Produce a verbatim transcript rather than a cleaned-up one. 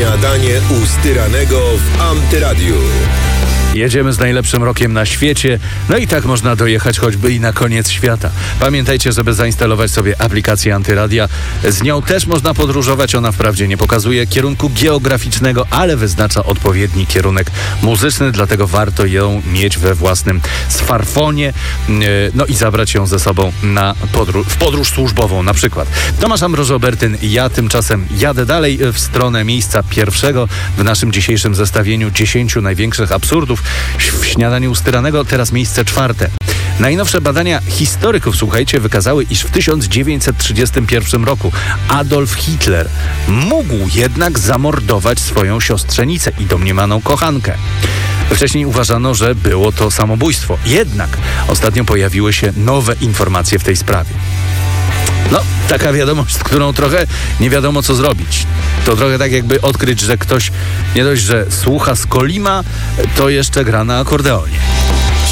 Śniadanie u Styranego w Antyradiu. Jedziemy z najlepszym rokiem na świecie, no i tak można dojechać choćby i na koniec świata. Pamiętajcie, żeby zainstalować sobie aplikację Antyradia. Z nią też można podróżować. Ona wprawdzie nie pokazuje kierunku geograficznego, ale wyznacza odpowiedni kierunek muzyczny, dlatego warto ją mieć we własnym smartfonie, no i zabrać ją ze sobą na podróż, w podróż służbową na przykład. Tomasz Ambroż-Obertyn, ja tymczasem jadę dalej w stronę miejsca pierwszego w naszym dzisiejszym zestawieniu dziesięciu największych absurdów w śniadaniu u Styranego. Teraz miejsce czwarte. Najnowsze badania historyków, słuchajcie, wykazały, iż w tysiąc dziewięćset trzydziestym pierwszym roku Adolf Hitler mógł jednak zamordować swoją siostrzenicę i domniemaną kochankę. Wcześniej uważano, że było to samobójstwo. Jednak ostatnio pojawiły się nowe informacje w tej sprawie. No, taka wiadomość, z którą trochę nie wiadomo co zrobić. To trochę tak jakby odkryć, że ktoś nie dość, że słucha z Kolima, to jeszcze gra na akordeonie.